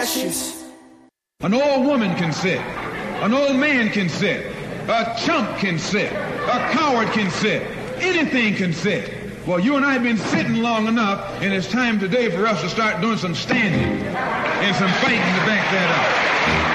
ashes. An old woman can sit. An old man can sit. A chump can sit. A coward can sit. Anything can sit. Well, you and I have been sitting long enough, and it's time today for us to start doing some standing and some fighting to back that up.